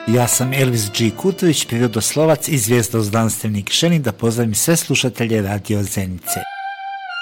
Ja sam Elvis G. Kutović, prirodoslovac i zvijezdoznanstvenik. Želim da pozdravim sve slušatelje Radio Zenice.